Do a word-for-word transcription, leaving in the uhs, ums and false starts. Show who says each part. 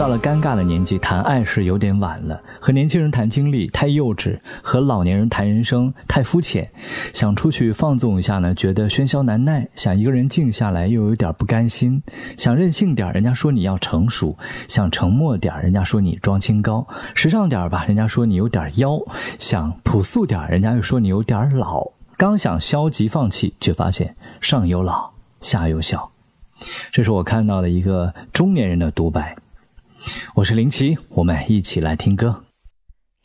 Speaker 1: 到了尴尬的年纪，谈爱是有点晚了。和年轻人谈经历太幼稚，和老年人谈人生太肤浅。想出去放纵一下呢，觉得喧嚣难耐；想一个人静下来，又有点不甘心。想任性点，人家说你要成熟；想沉默点，人家说你装清高；时尚点吧，人家说你有点妖；想朴素点，人家又说你有点老。刚想消极放弃，却发现上有老，下有小。这是我看到的一个中年人的独白。我是林奇，我们一起来听歌。